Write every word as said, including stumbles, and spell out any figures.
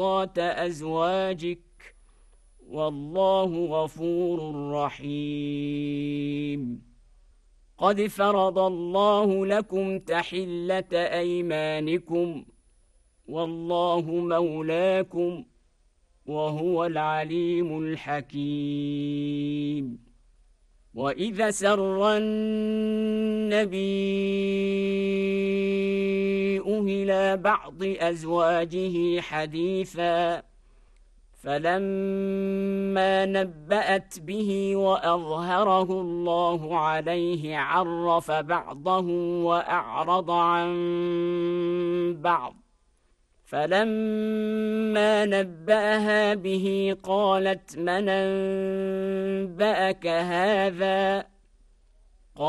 أزواجك والله غفور رحيم. قد فرض الله لكم تحلة أيمانكم والله مولاكم وهو العليم الحكيم. وإذا سر النبي إلى بعض أزواجه حديثا فلما نبأت به وأظهره الله عليه عرف بعضه وأعرض عن بعض، فلما نبأها به قالت من أنبأك هذا؟